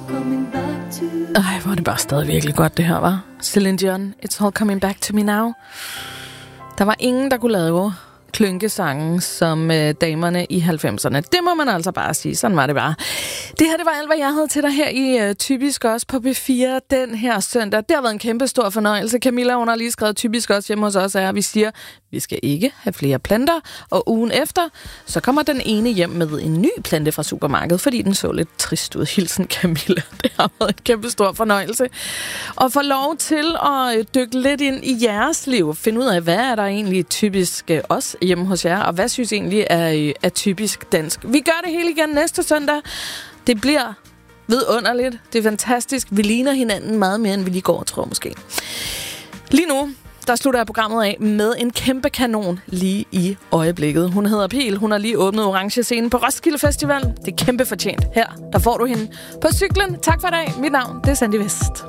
Ej, hvor er det bare stadig virkelig godt, det her, var. Celine Dion, It's All Coming Back to Me Now. Der var ingen, der kunne lave klynkesangen som damerne i 90'erne. Det må man altså bare sige. Sådan var det bare. Det her, det var alt, hvad jeg havde til dig her i Typisk Os på B4 den her søndag. Det har været en kæmpe stor fornøjelse. Camilla, hun har lige skrevet Typisk Os hjemme hos os, og vi siger, vi skal ikke have flere planter. Og ugen efter, så kommer den ene hjem med en ny plante fra supermarkedet, fordi den så lidt trist ud. Hilsen Camilla. Det har været en kæmpe stor fornøjelse. Og få lov til at dykke lidt ind i jeres liv. Finde ud af, hvad er der egentlig typisk os hjemme hos jer, og hvad synes egentlig er typisk dansk. Vi gør det hele igen næste søndag. Det bliver vidunderligt. Det er fantastisk. Vi ligner hinanden meget mere, end vi lige går, tror jeg måske. Lige nu, der slutter jeg programmet af med en kæmpe kanon lige i øjeblikket. Hun hedder Pil. Hun har lige åbnet Orange Scene på Roskilde Festival. Det er kæmpe fortjent. Her, der får du hende på cyklen. Tak for i dag. Mit navn, det er Sandy Vest.